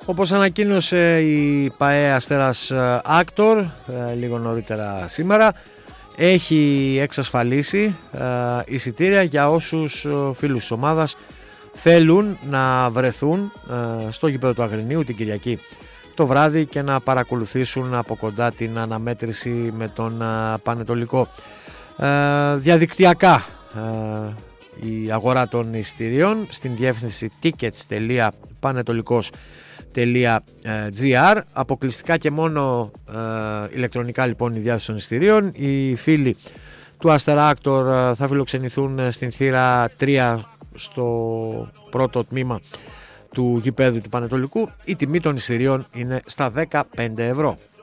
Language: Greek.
Όπως ανακοίνωσε η ΠΑΕ Αστέρας Άκτορ λίγο νωρίτερα σήμερα, έχει εξασφαλίσει εισιτήρια για όσους φίλους της ομάδας θέλουν να βρεθούν στο γήπεδο του Αγρινίου την Κυριακή το βράδυ και να παρακολουθήσουν από κοντά την αναμέτρηση με τον Πανετολικό. Διαδικτυακά η αγορά των εισιτηρίων στην διεύθυνση tickets.panetolikos.gr. Αποκλειστικά και μόνο ηλεκτρονικά λοιπόν η διάθεση των εισιτηρίων. Οι φίλοι του Αστέρα Άκτορ θα φιλοξενηθούν στην θύρα 3 στο πρώτο τμήμα του γηπέδου του Πανετολικού. Η τιμή των εισιτηρίων είναι στα 15 ευρώ.